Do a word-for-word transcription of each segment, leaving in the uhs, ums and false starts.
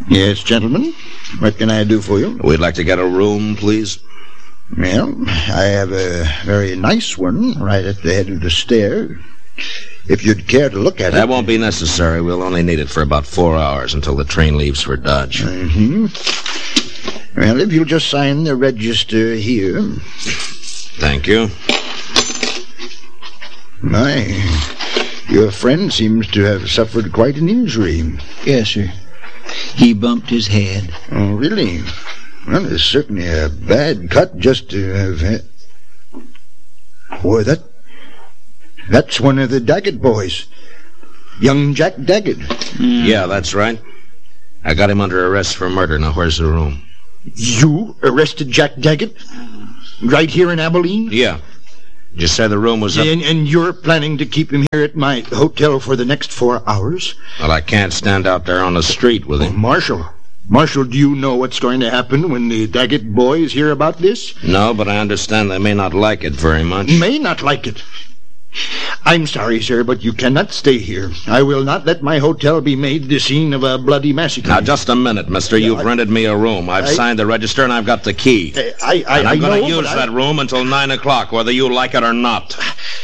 Yes, gentlemen. What can I do for you? We'd like to get a room, please. Well, I have a very nice one right at the head of the stair. If you'd care to look at that it... That won't be necessary. We'll only need it for about four hours until the train leaves for Dodge. Mm-hmm. Well, if you'll just sign the register here... Thank you. My, your friend seems to have suffered quite an injury. Yes, sir. He bumped his head. Oh, really? Well, it's certainly a bad cut just to have had... Boy, that... That's one of the Daggett boys. Young Jack Daggett. Mm. Yeah, that's right. I got him under arrest for murder. Now, where's the room? You arrested Jack Daggett? Right here in Abilene? Yeah. You said the room was up... And, and you're planning to keep him here at my hotel for the next four hours? Well, I can't stand out there on the street with him. Oh, Marshal. Marshal, do you know what's going to happen when the Daggett boys hear about this? No, but I understand they may not like it very much. May not like it. I'm sorry, sir, but you cannot stay here. I will not let my hotel be made the scene of a bloody massacre. Now, just a minute, mister. Yeah, You've I, rented me a room. I've I, signed the register, and I've got the key. I, I, I, and I'm going to use that I... room until nine o'clock, whether you like it or not.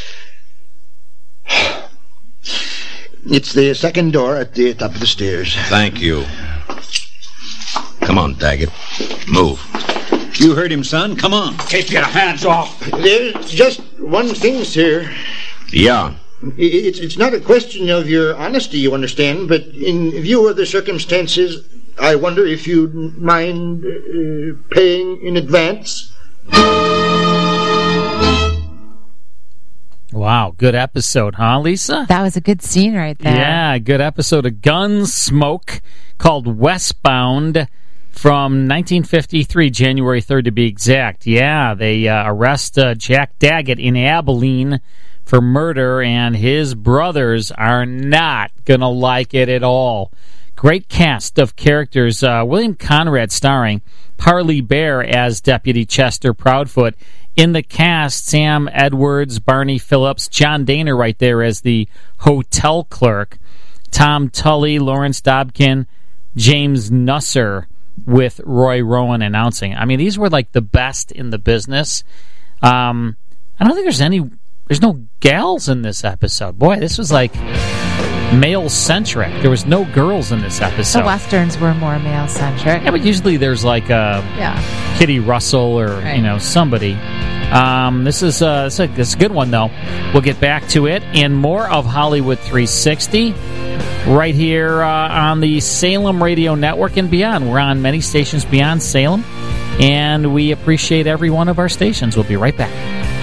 It's the second door at the top of the stairs. Thank you. Come on, Daggett. Move. You heard him, son. Come on. Keep your hands off. There's just one thing, sir. Yeah. It's, it's not a question of your honesty, you understand, but in view of the circumstances, I wonder if you'd mind uh, paying in advance. Wow, good episode, huh, Lisa? That was a good scene right there. Yeah, good episode of Gunsmoke called Westbound from nineteen fifty-three, January third to be exact. Yeah, they uh, arrest uh, Jack Daggett in Abilene for murder, and his brothers are not going to like it at all. Great cast of characters. Uh, William Conrad starring, Parley Bear as Deputy Chester Proudfoot. In the cast, Sam Edwards, Barney Phillips, John Dana right there as the hotel clerk, Tom Tully, Lawrence Dobkin, James Nusser with Roy Rowan announcing. I mean, these were like the best in the business. Um, I don't think there's any, there's no gals in this episode. Boy, this was like male-centric. There was no girls in this episode. The Westerns were more male-centric. Yeah, but usually there's like a yeah. Kitty Russell or, right. you know, somebody. Um, this is, uh, this, is a, this is a good one, though. We'll get back to it and more of Hollywood three sixty right here uh, on the Salem Radio Network and beyond. We're on many stations beyond Salem, and we appreciate every one of our stations. We'll be right back.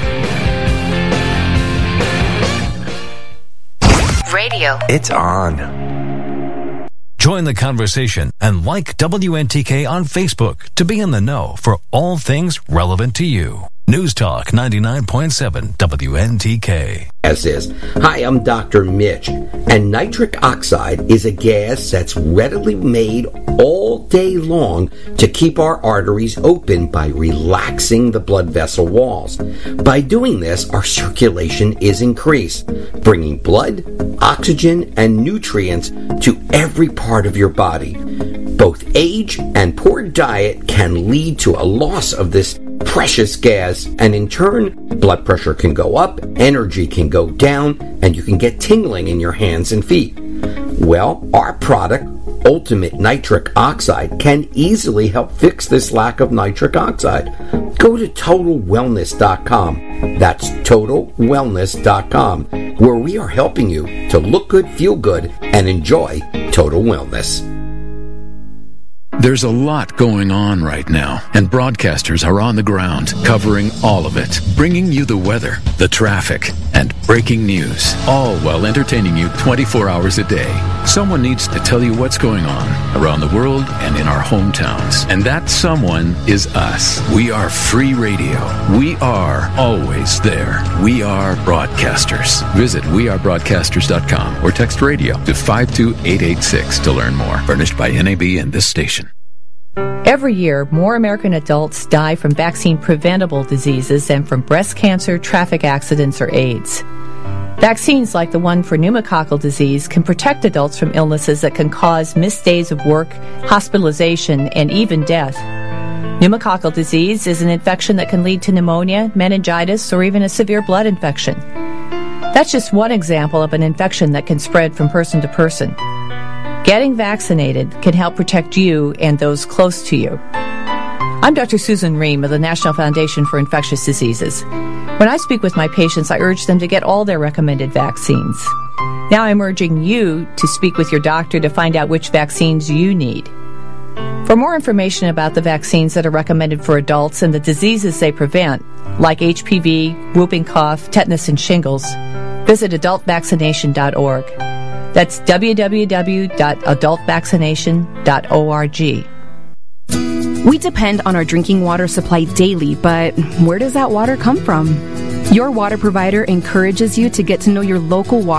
Radio. It's on. Join the conversation and like W N T K on Facebook to be in the know for all things relevant to you. News Talk ninety-nine point seven W N T K. As is. Hi, I'm Doctor Mitch, and nitric oxide is a gas that's readily made all day long to keep our arteries open by relaxing the blood vessel walls. By doing this, our circulation is increased, bringing blood, oxygen, and nutrients to every part of your body. Both age and poor diet can lead to a loss of this precious gas, and in turn, blood pressure can go up, energy can go down, and you can get tingling in your hands and feet. Well, our product, Ultimate Nitric Oxide, can easily help fix this lack of nitric oxide. Go to total wellness dot com. That's total wellness dot com, where we are helping you to look good, feel good, and enjoy total wellness. There's a lot going on right now, and broadcasters are on the ground covering all of it, bringing you the weather, the traffic, and breaking news, all while entertaining you twenty-four hours a day. Someone needs to tell you what's going on around the world and in our hometowns, and that someone is us. We are free radio. We are always there. We are broadcasters. Visit we are broadcasters dot com or text radio to five two eight eight six to learn more. Furnished by N A B and this station. Every year, more American adults die from vaccine-preventable diseases than from breast cancer, traffic accidents, or AIDS. Vaccines like the one for pneumococcal disease can protect adults from illnesses that can cause missed days of work, hospitalization, and even death. Pneumococcal disease is an infection that can lead to pneumonia, meningitis, or even a severe blood infection. That's just one example of an infection that can spread from person to person. Getting vaccinated can help protect you and those close to you. I'm Doctor Susan Ream of the National Foundation for Infectious Diseases. When I speak with my patients, I urge them to get all their recommended vaccines. Now I'm urging you to speak with your doctor to find out which vaccines you need. For more information about the vaccines that are recommended for adults and the diseases they prevent, like H P V, whooping cough, tetanus, and shingles, visit adult vaccination dot org. That's w w w dot adult vaccination dot org. We depend on our drinking water supply daily, but where does that water come from? Your water provider encourages you to get to know your local water